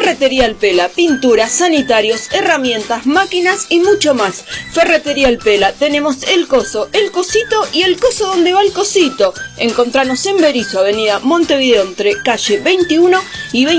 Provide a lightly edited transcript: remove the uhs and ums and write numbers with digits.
Ferretería Alpela, pinturas, sanitarios, herramientas, máquinas y mucho más. Ferretería Alpela, tenemos el coso, el cosito y el coso donde va el cosito. Encontranos en Berisso, avenida Montevideo, entre calle 21 y 20.